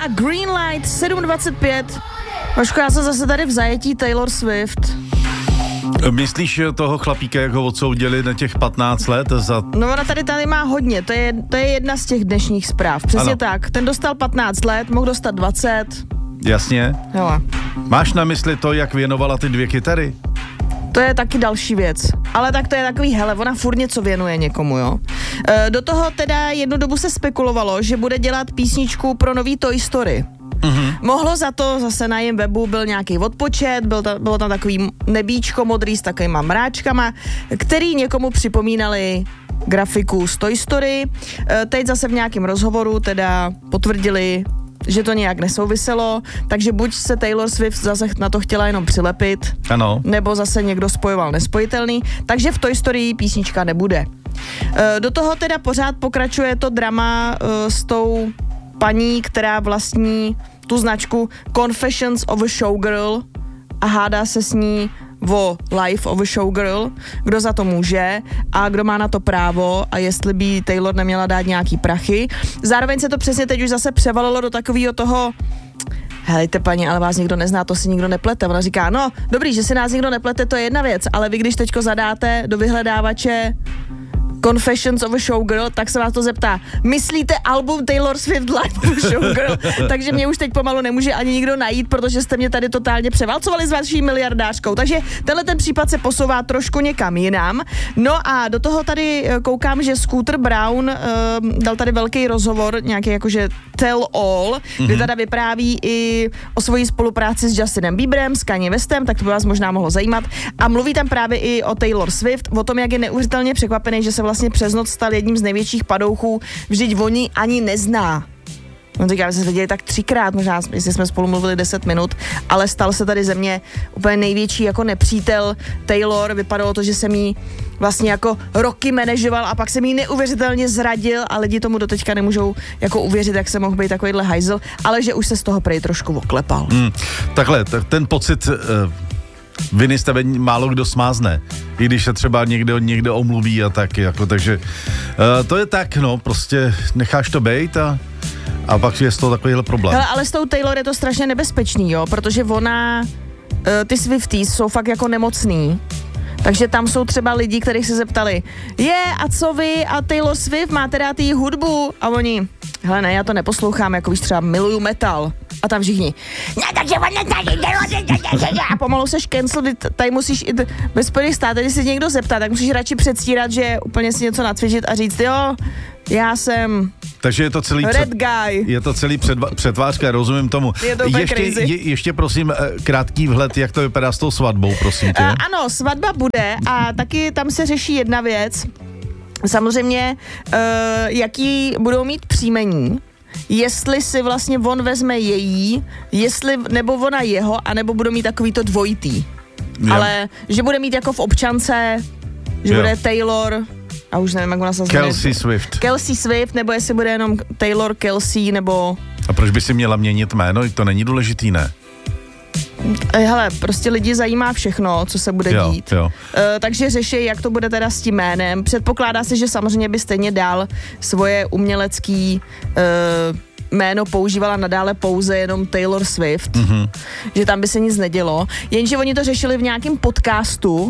Green Light 7:25. Vaško, já jsem zase tady v zajetí Taylor Swift. Myslíš toho chlapíka, jak ho odsoudili na těch 15 let za... No ona tady má hodně, to je jedna z těch dnešních zpráv. Přesně ano. tak, ten dostal 15 let, mohl dostat 20. Jasně. Hele. Máš na mysli to, jak věnovala ty 2 kytary? To je taky další věc. Ale tak to je takový, hele, ona furt něco věnuje někomu, jo. Do toho teda jednu dobu se spekulovalo, že bude dělat písničku pro nový Toy Story. Mohlo za to, zase na jejím webu byl nějaký odpočet, bylo tam takový nebíčko modrý s takovýma mráčkama, který někomu připomínali grafiku z Toy Story. Teď zase v nějakém rozhovoru teda potvrdili, že to nějak nesouviselo, takže buď se Taylor Swift zase na to chtěla jenom přilepit, ano. Nebo zase někdo spojoval nespojitelný, takže v Toy Story písnička nebude. Do toho teda pořád pokračuje to drama s tou paní, která vlastní tu značku Confessions of a Showgirl a hádá se s ní o Life of a Showgirl, kdo za to může a kdo má na to právo a jestli by Taylor neměla dát nějaký prachy. Zároveň se to přesně teď už zase převalilo do takového toho, helejte paní, ale vás nikdo nezná, to si nikdo neplete. Ona říká, no dobrý, že si nás nikdo neplete, to je jedna věc, ale vy když teďko zadáte do vyhledávače Confessions of a Showgirl, tak se vás to zeptá, myslíte album Taylor Swift Live of a Showgirl? Takže mě už teď pomalu nemůže ani nikdo najít, protože jste mě tady totálně převálcovali s vaší miliardářkou. Takže tenhle ten případ se posouvá trošku někam jinam. No a do toho tady koukám, že Scooter Braun dal tady velký rozhovor, nějaký jakože tell all, kde teda vypráví i o svojí spolupráci s Justinem Bieberem, s Kanye Westem, tak to by vás možná mohlo zajímat. A mluví tam právě i o Taylor Swift, o tom, jak je neuvěřitelně překvapený, že se vlastně přes noc stal jedním z největších padouchů, vždyť oni ani nezná. On říká, že jsme se viděli tak 3krát, možná, jestli jsme spolu mluvili 10 minut, ale stal se tady ze mě úplně největší jako nepřítel Taylor. Vypadalo to, že jsem jí vlastně jako roky manažoval a pak jsem jí neuvěřitelně zradil a lidi tomu doteďka nemůžou jako uvěřit, jak se mohl být takovýhle hajzl, ale že už se z toho prej trošku oklepal. Takhle, ten pocit... viny z tebe málo kdo smázne, i když se třeba někdo omluví a tak, jako, takže to je tak, no, prostě necháš to bejt a pak je z toho takovýhle problém. Hele, ale s tou Taylor je to strašně nebezpečný, jo, protože ona, ty Swifties jsou fakt jako nemocný, takže tam jsou třeba lidi, kterých se zeptali, a co vy a Taylor Swift, máte rád její hudbu? A oni, hele ne, já to neposlouchám, jako víš, třeba miluju metal. A tam všichni, takže a pomalu seš cancel, tady musíš i ve Spojených státech, když se někdo zeptá, tak musíš radši předstírat, že úplně si něco nacvičit a říct, jo, já jsem takže je to celý red guy. Je to celý předvářka, rozumím tomu. Je to ještě prosím krátký vhled, jak to vypadá s tou svatbou, prosím tě. Ano, svatba bude a taky tam se řeší jedna věc. Samozřejmě, jaký budou mít příjmení, jestli si vlastně on vezme její, nebo ona jeho, anebo budou mít takový to dvojitý. Jo. Ale že bude mít jako v občance, že bude Taylor, a už nevím, jak ona se jmenuje. Kelsey Swift, nebo jestli bude jenom Taylor Kelsey, nebo... A proč by si měla měnit jméno? To není důležitý, ne? Hele, prostě lidi zajímá všechno, co se bude dít. Jo. Takže řeší, jak to bude teda s tím jménem. Předpokládá se, že samozřejmě by stejně dál svoje umělecký jméno používala nadále pouze jenom Taylor Swift. Že tam by se nic nedělo. Jenže oni to řešili v nějakém podcastu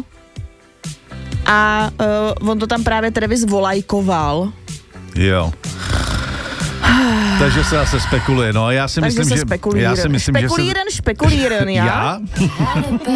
a on to tam právě Travis volajkoval. Jo. Takže se zase spekuluje, no a já si myslím, že... Spekulíren, já?